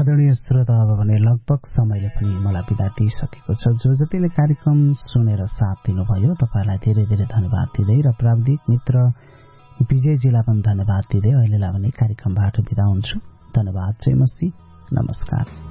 आदरणीय श्रोता, अब भने लगभग समयले पनि मलाई बिदा दिइसकेको छ। जो जतिले कार्यक्रम सुनेर साथ दिनुभयो तपाईलाई धेरै धेरै धन्यवाद दिँदै र प्राविधिक मित्र विजयजीलाई पनि धन्यवाद दिँदै अहिलेलाई भने कार्यक्रमबाट बिदा हुन्छु। धन्यवाद। जय मसी। नमस्कार।